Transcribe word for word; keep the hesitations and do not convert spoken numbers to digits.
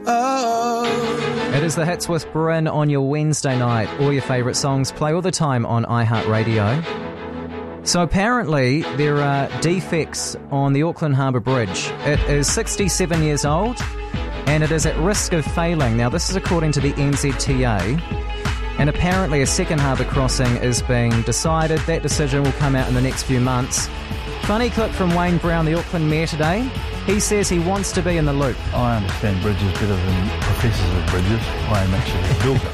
Oh. It is the Hits with Bryn on your Wednesday night. All your favourite songs play all the time on iHeartRadio. So apparently there are defects on the Auckland Harbour Bridge. It is sixty-seven years old and it is at risk of failing. Now this is according to the N Z T A. And apparently a second harbour crossing is being decided. That decision will come out in the next few months. Funny clip from Wayne Brown, the Auckland Mayor today. He says he wants to be in the loop. I understand bridges better than professors of bridges. I am actually a builder.